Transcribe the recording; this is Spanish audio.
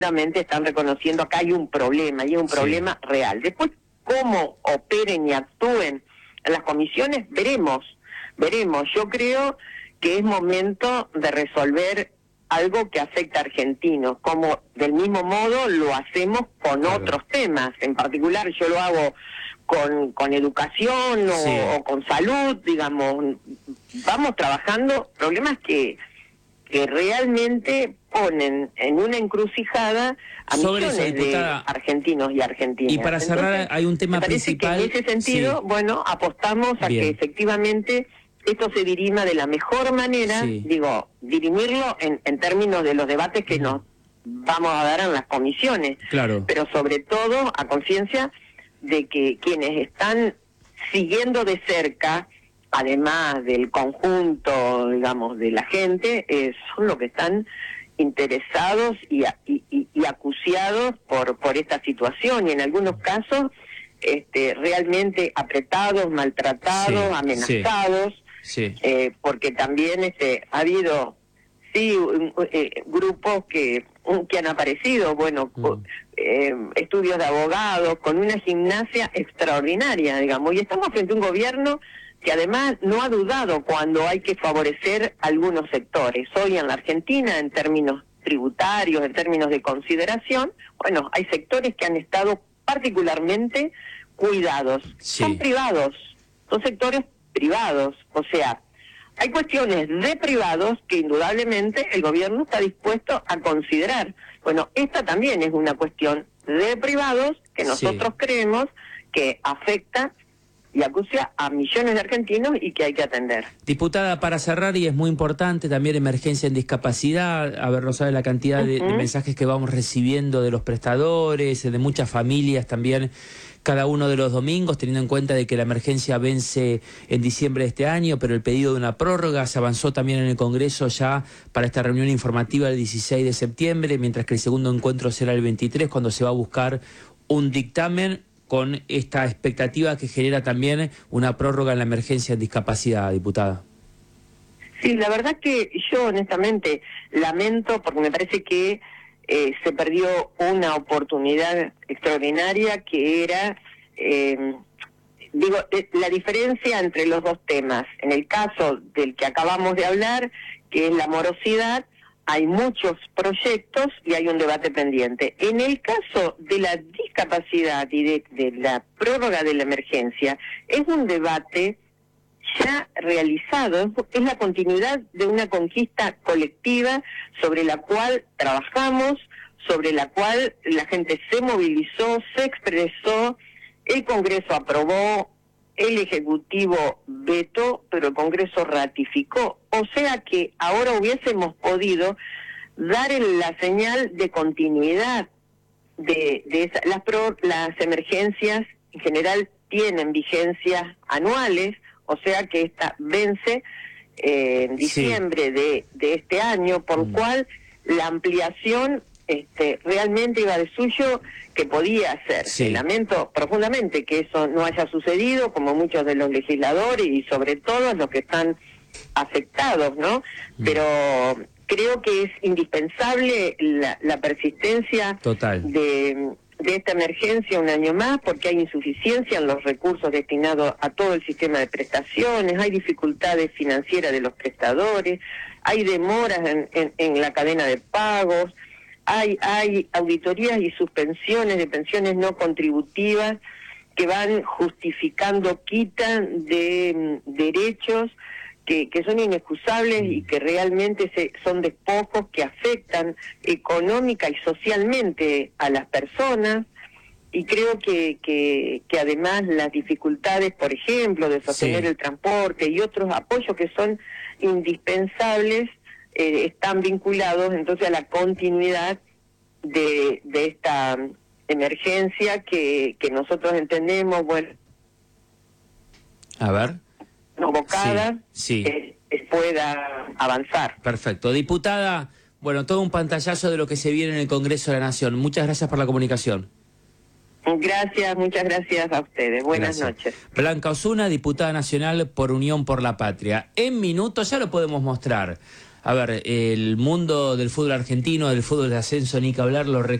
están reconociendo acá hay un problema, y es un problema real. Después, cómo operen y actúen las comisiones, veremos. Yo creo que es momento de resolver algo que afecta a argentinos, como del mismo modo lo hacemos con otros temas. En particular yo lo hago con educación o con salud, digamos. Vamos trabajando problemas que realmente ponen en una encrucijada a millones de argentinos y argentinas. Y para cerrar, entonces, hay un tema principal. Que en ese sentido, bueno, apostamos a que efectivamente esto se dirima de la mejor manera, dirimirlo en términos de los debates que nos vamos a dar en las comisiones, pero sobre todo a conciencia de que quienes están siguiendo de cerca, además del conjunto, digamos, de la gente, son los que están interesados y acuciados por esta situación, y en algunos casos realmente apretados, maltratados, amenazados, porque también ha habido grupos que han aparecido, estudios de abogados, con una gimnasia extraordinaria, digamos, y estamos frente a un gobierno que además no ha dudado cuando hay que favorecer algunos sectores. Hoy en la Argentina, en términos tributarios, en términos de consideración, hay sectores que han estado particularmente cuidados. Son privados, son sectores privados, o sea, hay cuestiones de privados que indudablemente el gobierno está dispuesto a considerar. Bueno, esta también es una cuestión de privados que nosotros creemos que afecta y acucia a millones de argentinos y que hay que atender. Diputada, para cerrar, y es muy importante también emergencia en discapacidad, a ver, no sabe la cantidad de mensajes que vamos recibiendo de los prestadores, de muchas familias también, cada uno de los domingos, teniendo en cuenta de que la emergencia vence en diciembre de este año, pero el pedido de una prórroga se avanzó también en el Congreso ya para esta reunión informativa el 16 de septiembre, mientras que el segundo encuentro será el 23, cuando se va a buscar un dictamen con esta expectativa que genera también una prórroga en la emergencia en discapacidad, diputada. Sí, la verdad que yo honestamente lamento, porque me parece que se perdió una oportunidad extraordinaria que era, la diferencia entre los dos temas. En el caso del que acabamos de hablar, que es la morosidad, hay muchos proyectos y hay un debate pendiente. En el caso de la discapacidad y de la prórroga de la emergencia, es un debate ya realizado, es la continuidad de una conquista colectiva sobre la cual trabajamos, sobre la cual la gente se movilizó, se expresó, el Congreso aprobó, el Ejecutivo vetó, pero el Congreso ratificó. O sea que ahora hubiésemos podido dar la señal de continuidad de las emergencias en general tienen vigencias anuales, o sea que esta vence en diciembre de este año, por lo cual la ampliación realmente iba de suyo que podía hacerse. Lamento profundamente que eso no haya sucedido, como muchos de los legisladores y sobre todo los que están afectados, ¿no? Pero creo que es indispensable la persistencia de esta emergencia un año más, porque hay insuficiencia en los recursos destinados a todo el sistema de prestaciones, hay dificultades financieras de los prestadores, hay demoras en la cadena de pagos, hay auditorías y suspensiones de pensiones no contributivas que van justificando quita de derechos que son inexcusables y que realmente son despojos que afectan económica y socialmente a las personas. Y creo que además las dificultades, por ejemplo, de sostener el transporte y otros apoyos que son indispensables, están vinculados entonces a la continuidad de esta emergencia que nosotros entendemos, a ver, convocada, pueda avanzar. Perfecto. Diputada, todo un pantallazo de lo que se viene en el Congreso de la Nación. Muchas gracias por la comunicación. Gracias, muchas gracias a ustedes. Buenas noches. Blanca Osuna, diputada nacional por Unión por la Patria. En minutos ya lo podemos mostrar. a ver, el mundo del fútbol argentino, del fútbol de ascenso, ni que hablar, lo